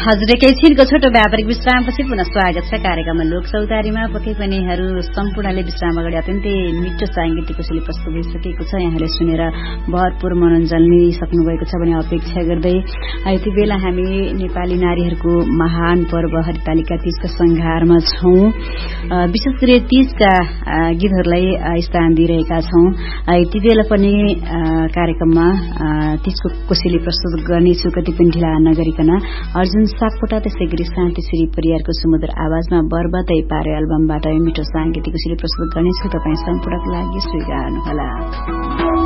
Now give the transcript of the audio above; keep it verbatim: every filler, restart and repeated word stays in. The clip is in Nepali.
हजुर एकैछिनको छोटो व्यापारिक विश्रामपछि पुनः स्वागत छ कार्यक्रममा लोक चौतारीमा। पक्कै पनि यहाँहरू सम्पूर्णले विश्राम अगाडि अत्यन्तै मिठो साङ्गीतिक कोसेली प्रस्तुत भइसकेको छ। यहाँले सुनेर भरपूर मनोरञ्जन लिइसक्नु भएको छ भने अपेक्षा गर्दै यति बेला हामी नेपाली नारीहरूको महान पर्व हरितालिका तीजका संघारमा छौं। विशेष गरी तीजका गीतहरूलाई स्थान दिइरहेका छौं। यति बेला पनि कार्यक्रममा तीजको कोसेली प्रस्तुत गर्नेछु, कति पनि ढिला नगरिकन। अर्जुन सापकोटा त्यसै गरी शान्ति श्री परियारको सुमधुर आवाजमा बरबादै पारे एल्बमबाट मिठो साङ्गीतिक कोसेली प्रस्तुत गर्नेछु। तपाईँ सम्पूर्णको लागि स्वीकार्नुहोला।